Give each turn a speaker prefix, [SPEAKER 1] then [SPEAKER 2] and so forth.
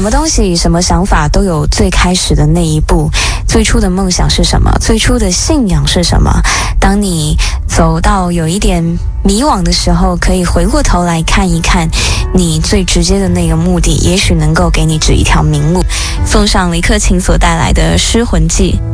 [SPEAKER 1] 么东西、什么想法都有最开始的那一步。最初的梦想是什么？最初的信仰是什么？当你走到有一点迷惘的时候，可以回过头来看一看你最直接的那个目的，也许能够给你指一条明路。送上李克勤所带来的《失魂记》。